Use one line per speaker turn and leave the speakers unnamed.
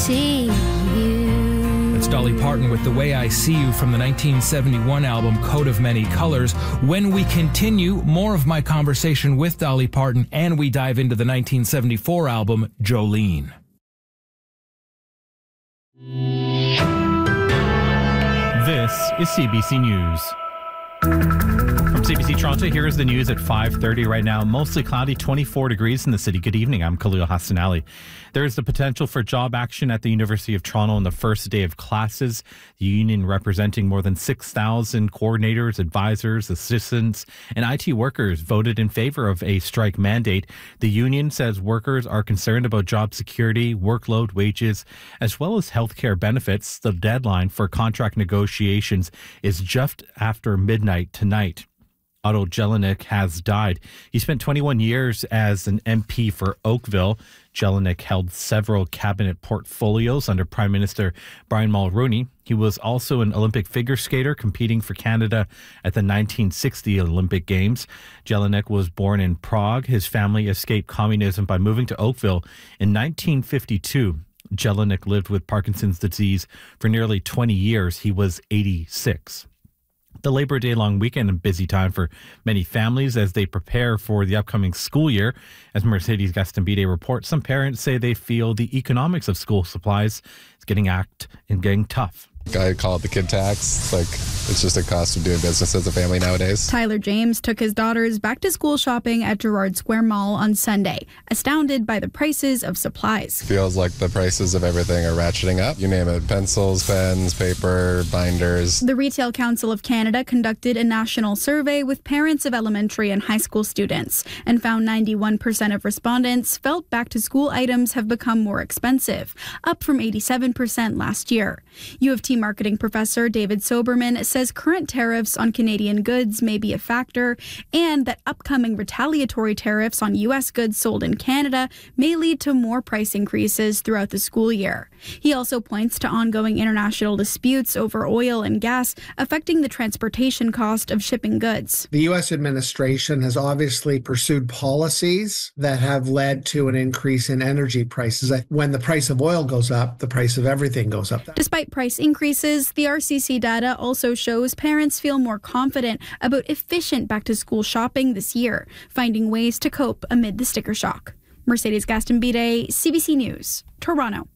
See you.
It's Dolly Parton with The Way I See You from the 1971 album Coat of Many Colors. When we continue, more of my conversation with Dolly Parton, and we dive into the 1974 album Jolene.
This is CBC News. From CBC Toronto, here is the news at 5:30 right now. Mostly cloudy, 24 degrees in the city. Good evening. I'm Khalil Hassanali. There is the potential for job action at the University of Toronto on the first day of classes. The union, representing more than 6,000 coordinators, advisors, assistants, and IT workers, voted in favor of a strike mandate. The union says workers are concerned about job security, workload, wages, as well as health care benefits. The deadline for contract negotiations is just after midnight tonight. Otto Jelinek has died. He spent 21 years as an MP for Oakville. Jelinek held several cabinet portfolios under Prime Minister Brian Mulroney. He was also an Olympic figure skater competing for Canada at the 1960 Olympic Games. Jelinek was born in Prague. His family escaped communism by moving to Oakville in 1952. Jelinek lived with Parkinson's disease for nearly 20 years. He was 86. The Labor Day long weekend, a busy time for many families as they prepare for the upcoming school year. As Mercedes Gastambide reports, some parents say they feel the economics of school supplies is getting tough.
I call it the kid tax. It's just a cost of doing business as a family nowadays.
Tyler James took his daughters back to school shopping at Gerrard Square Mall on Sunday, astounded by the prices of supplies.
Feels like the prices of everything are ratcheting up. You name it, pencils, pens, paper, binders.
The Retail Council of Canada conducted a national survey with parents of elementary and high school students and found 91% of respondents felt back-to-school items have become more expensive, up from 87% last year. U of T marketing professor David Soberman says current tariffs on Canadian goods may be a factor and that upcoming retaliatory tariffs on U.S. goods sold in Canada may lead to more price increases throughout the school year. He also points to ongoing international disputes over oil and gas affecting the transportation cost of shipping goods.
The U.S. administration has obviously pursued policies that have led to an increase in energy prices. When the price of oil goes up, the price of everything goes up.
Despite price increases, the RCC data also shows parents feel more confident about efficient back-to-school shopping this year, finding ways to cope amid the sticker shock. Mercedes Gastambide, CBC News, Toronto.